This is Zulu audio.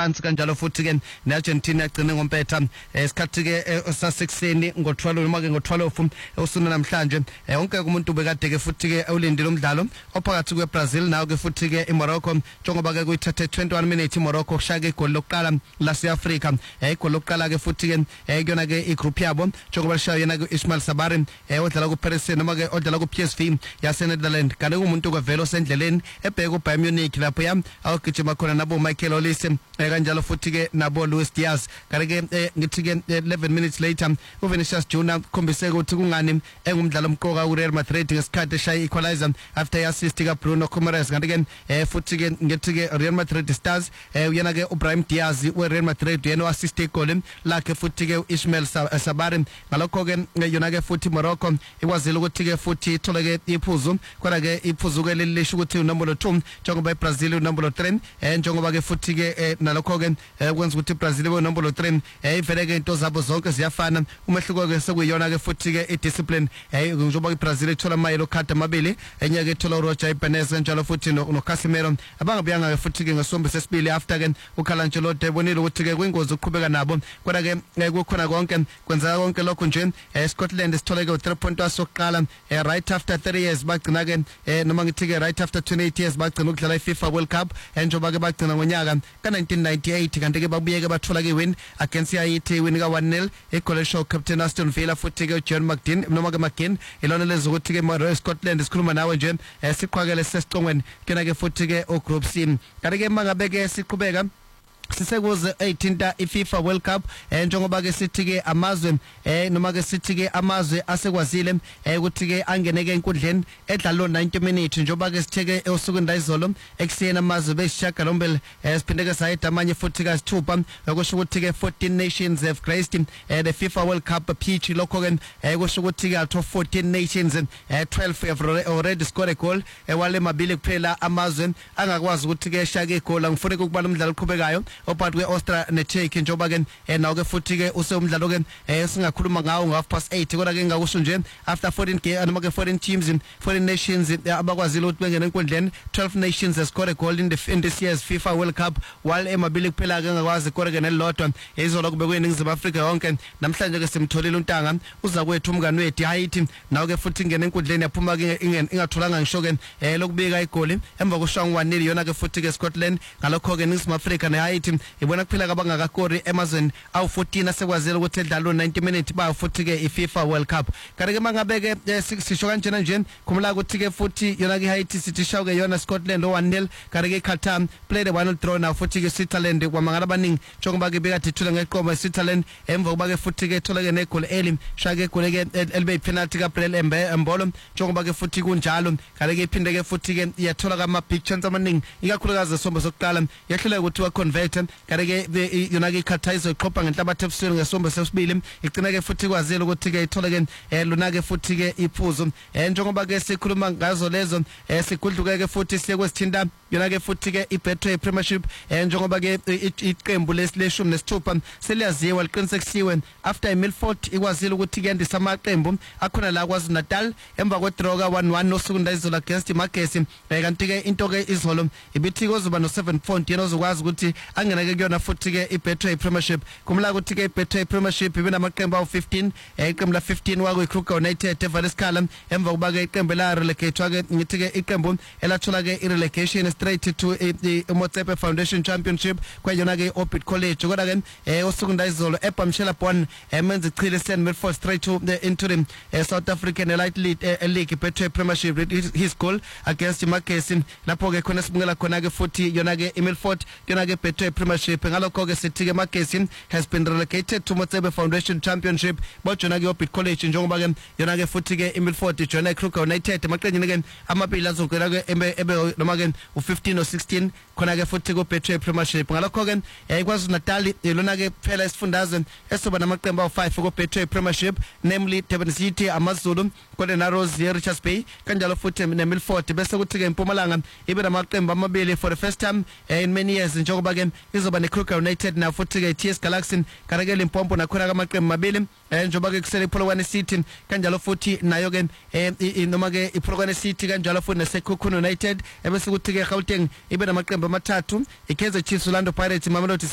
France kanjalo futhi ke neArgentina yagcina ngompetha isikhathi ke sasekuseni ngo12 noma ke ngo12 usuna namhlanje wonke umuntu bekade ke futhi ke ulindile umdlalo ophakathi kweBrazil nawo ke futhi ke eMorocco njengoba ke kuyithathe 21 minutes iMorocco kushaya igoli lokuqala laseAfrica igoli lokuqala ke futhi ke kuyona ke igroup yabo njengoba lishaya yena ke Ismail Sabari odlala ku Paris noma ke odlala ku PSV yaseNetherlands kanti kumuntu kwevelo sendleleni ebheka uBayern Munich lapho awugijima khona nabo Michael Olise kanjalo futhi ke nabo Luis Diaz kanti ke ngithi ke 11 minutes later uVinicius Junior khombise ukuthi kungani engumdlalo omqoka uReal Madrid ngesikhathi eshaya equalizer after assist ka Bruno Guimaraes kanti ke futhi ke ngithi ke Real Madrid stars uyena ke uBrahim Diaz weReal Madrid yena assist igoli lakhe futhi ke Ismail Sabari ngalokho ke yona ke futhi Morocco ikwazile ukuthi ke futhi ithole ke iphuzu kodwa ke iphuzu ke lelisho ukuthi unombolo 2 njengoba iBrazil unombolo 3 njengoba ke futhi ke nalokho ke kwenza ukuthi iBrazil unombolo 3 ivele ke into zabo zonke ziyafana umehluko ke sekuyona ke futhi ke idiscipline njengoba iBrazil ithola mayelo card amabili enye ke ithola uRoger Ibanez njalo futhi noCasemiro abangabiyanga ke futhi ke ngesombe sesibili after ke uCarlo Ancelotti ebonile ukuthi ke kwingozi ukuqhubeka nabo kodwa ke kukhona konke kwenza konke lokho nje Scotland sithole ke 3 point wasokuqala right after 3 years bagcina ke noma ngithi ke right after 28 years bagcina ukudlala iFIFA World Cup njengoba ke bagcina ngonyaka ka1998 kanti ke babuye ke bathola ke win against Haiti win ka 1-0 egole show captain Aston Villa futhi ke John McGinn noma ke McGinn ilona lezokuthi ke Scotland sikhuluma nawe nje siqhwakele sesicongweni kena ke futhi ke o group C kanti ke mangabe ke siqhubeka sisekuze 18 iFIFA World Cup njengoba ke sithi ke amazwe noma ke sithi ke amazwe asekwazile ukuthi ke angene ke enkundleni edlalo 90 minutes njengoba ke sitheke esukwini dayizolo ekuseni amazwe besishaka lombele siphinde ke sayida amanye futhi ka sithupha okusho ukuthi ke 14 nations have graced the FIFA World Cup pitch lokho ke kusho ukuthi ke out of 14 nations 12 have already scored a goal wale mabili kuphela amazwe angakwazi ukuthi ke shaka igoli ngifuna ukubala umdlalo oqhubekayo ophakathi kweAustria neTurkey njengoba ke nawo ke futhi ke usomdlalo ke singakhuluma ngawo ngo8 kodwa ke ngakusho nje after 14 game noma ke 14 teams 14 nations abakwazile ukuthi bengene enkundleni 12 nations has scored a goal in this year's FIFA World Cup while emabili kuphela ke ngakwazi ukore ke nelodwa izolo kubekwe eNingizimu Afrika yonke namhlanje ke simtholile uNtanga uza kwethu umngani wethu Haiti nawo ke futhi ingene enkundleni yaphuma ke ingatholanga ngisho ke lokubika igoli emva koshaya 1-0 yona ke futhi ke Scotland ngalokho ke eNingizimu Afrika neHaiti ibona kuphela kabangakakori emazweni awu14 asekwazile ukuthi edlalo 90 minutes ba futhi ke iFIFA World Cup kanti ke mangabe ke sisho kanjena nje khumula ukuthi ke futhi yona ke Haiti sithi shaw ke yona Scotland 1-0 kanti ke Qatar played a 1-0 draw na futhi ke Switzerland kwamangala abaningi njengoba ke beka thithula ngeqobo Switzerland emva kuba ke futhi ke thola ke negoli eli shake gole ke elbe penalty ka Brel Mbolo njengoba ke futhi kunjalo kanti ke iphinde ke futhi ke iyathola kama big chance amaningi ikakhulukazi esombo sokuqala yahlula ukuthi wa convert kanti ke yona ke Qatar izoqhopha ngenhlabathi ebusweni ngesombo sesibili igcina ke futhi kwazile ukuthi ke ithole ke lona ke futhi ke iphuzo njengoba ke sikhuluma ngazo lezo sigudluke ke futhi siye kwesithinta yona ke futhi ke iBetway Premiership njengoba ke iqembu lesileshumi nesithupha seliyaziwa liqinisekisiwe after Milford ikwazile ukuthi ke yandisa amaqembu akhona la kwaZulu-Natal emva kwedraw ka 1-1 nosuku ndayizolo against Magesi kanti ke into ke izolo ibithi kozoba no7 point yena ozokwazi ukuthi angena ke kuyona futhi ke iBetway Premiership kumla ukuthi ke iBetway Premiership ibe namaqembu awu15 iqembu la 15 wako iKruger United eValeskalam emva kuba ke iqembu la relegate ke ngithi ke iqembu elathola ke irelegation straight to iMotsepe Foundation Championship kwayona ke Orbit College kodwa ke usuku ndayizolo eBamshela Bon menze ichile St Milford straight to the interim South African Elite League Betway Premiership his goal against Magesi lapho ke khona sibungela khona ke futhi yona ke Milford yona ke Betway Premiership ngalokho ke sithi ke Magesi has been relegated to Motsebe Foundation Championship bojona ke Orbit College njengoba ke yona ke futhi ke Milford joina Kruger United maqenjini ke amabili azongena ke ebe noma ke u15 no16 khona ke futhi ku Betway Premiership ngalokho ke iKwaZulu-Natal lona ke phela isifundazwe esoba namaqembu awu5 ku Betway Premiership namely Durban City AmaZulu kodwa naRose Richards Bay kanjalo futhi neMilford bese kuthi ke eMpumalanga ibe namaqembu amabili for the first time in many years njengoba ke izoba neKruger United na futhi ke TS Galaxy kanake Limpopo nakhona kamaqembu mabili njengoba ke kusele iPolokwane City kanjalo futhi nayo ke noma ke iPolokwane City kanjalo futhi neSekhukhune United ebese kuthi ke Gauteng ibe namaqembu amathathu iKaizer Chiefs Orlando Pirates Mamelodi